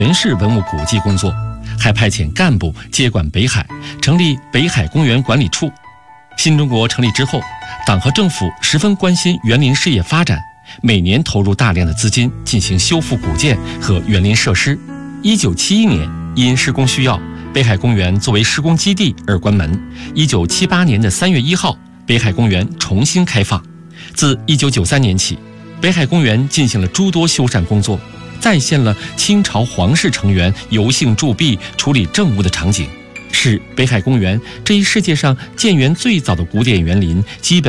原市文物古迹工作，还派遣干部接管北海，成立北海公园管理处。新中国成立之后，党和政府十分关心园林事业发展，每年投入大量的资金进行修复古建和园林设施。1971年，因施工需要，北海公园作为施工基地而关门。1978年的3月1号，北海公园重新开放。自1993年起，北海公园进行了诸多修缮工作，再现了清朝皇室成员游幸铸币、处理政务的场景，是北海公园这一世界上建园最早的古典园林基本